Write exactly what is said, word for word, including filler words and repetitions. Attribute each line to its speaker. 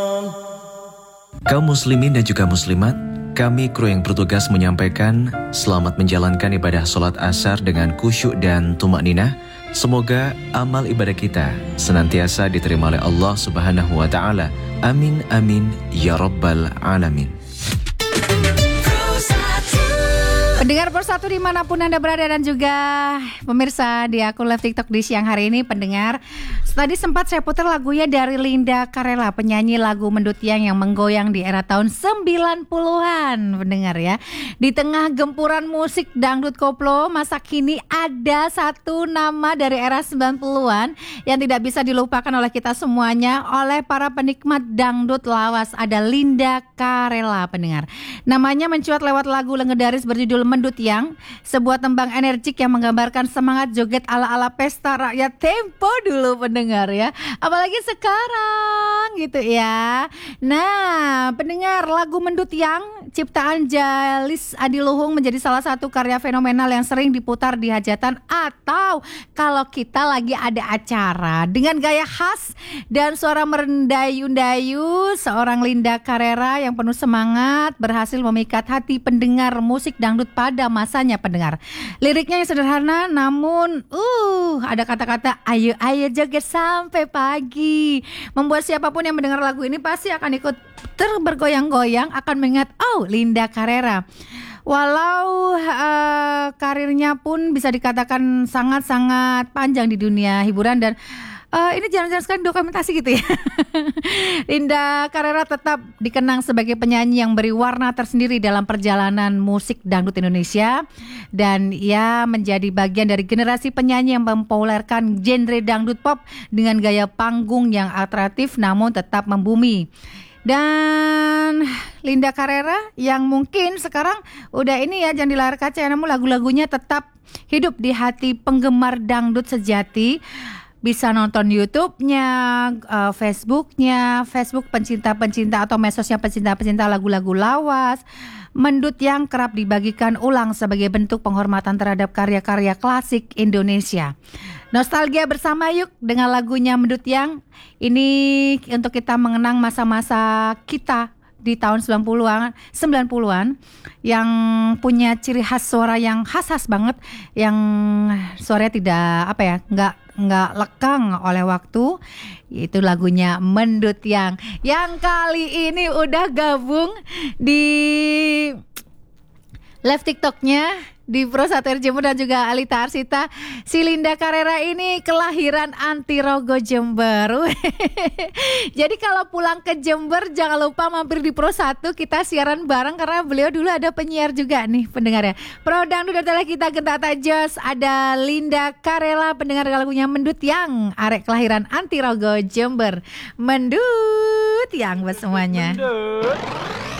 Speaker 1: Kaum muslimin dan juga muslimat, kami kru yang bertugas menyampaikan selamat menjalankan ibadah sholat asar dengan khusyuk dan tumak ninah. Semoga amal ibadah kita senantiasa diterima oleh Allah Subhanahu wa Ta'ala. Amin amin ya rabbal alamin.
Speaker 2: Pendengar Persatu dimanapun Anda berada dan juga pemirsa di akun live TikTok di siang hari ini, pendengar, tadi sempat saya putar lagunya dari Linda Carella, penyanyi lagu Mendut Yang yang menggoyang di era tahun sembilan puluhan, pendengar ya. Di tengah gempuran musik dangdut koplo masa kini ada satu nama dari era sembilan puluhan yang tidak bisa dilupakan oleh kita semuanya, oleh para penikmat dangdut lawas. Ada Linda Carella, pendengar. Namanya mencuat lewat lagu legendaris berjudul Mendut Yang, sebuah tembang energik yang menggambarkan semangat joget ala-ala pesta rakyat tempo dulu, pendengar ya. Apalagi sekarang gitu ya. Nah, pendengar, lagu Mendut Yang ciptaan Jalis Adiluhung menjadi salah satu karya fenomenal yang sering diputar di hajatan atau kalau kita lagi ada acara. Dengan gaya khas dan suara merendayu-dayu, seorang Linda Carella yang penuh semangat berhasil memikat hati pendengar musik dangdut pada masanya, pendengar. Liriknya yang sederhana namun uh ada kata-kata ayo ayo joget sampai pagi, membuat siapapun yang mendengar lagu ini pasti akan ikut terbergoyang-goyang, akan mengingat oh Linda Carella. Walau uh, karirnya pun bisa dikatakan sangat-sangat panjang di dunia hiburan dan Uh, ini jangan-jangan sekali dokumentasi gitu ya. Linda Carella tetap dikenang sebagai penyanyi yang beri warna tersendiri dalam perjalanan musik dangdut Indonesia. Dan ia menjadi bagian dari generasi penyanyi yang mempopulerkan genre dangdut pop dengan gaya panggung yang atraktif namun tetap membumi. Dan Linda Carella yang mungkin sekarang udah ini ya, jangan di layar kaca, namun lagu-lagunya tetap hidup di hati penggemar dangdut sejati. Bisa nonton YouTube-nya, uh, Facebook-nya, Facebook pencinta-pencinta atau medsosnya pencinta-pencinta lagu-lagu lawas. Mendut Yang kerap dibagikan ulang sebagai bentuk penghormatan terhadap karya-karya klasik Indonesia. Nostalgia bersama yuk dengan lagunya Mendut Yang. Ini untuk kita mengenang masa-masa kita di tahun sembilan puluhan, sembilan puluhan yang punya ciri khas suara yang khas-khas banget, yang suaranya tidak apa ya, nggak nggak lekang oleh waktu. Itu lagunya Mendut Yang yang kali ini udah gabung di live TikToknya di Persatu Jember dan juga Alita Arsita. Si Linda Carella ini kelahiran Antirogo Jember. Jadi kalau pulang ke Jember jangan lupa mampir di Persatu, kita siaran bareng karena beliau dulu ada penyiar juga nih, pendengar ya. Pro Dangdut adalah kita Gentata Jos. Ada Linda Carella, pendengar lagunya Mendut Yang, arek kelahiran Antirogo Jember. Mendut Yang buat semuanya. Mendut.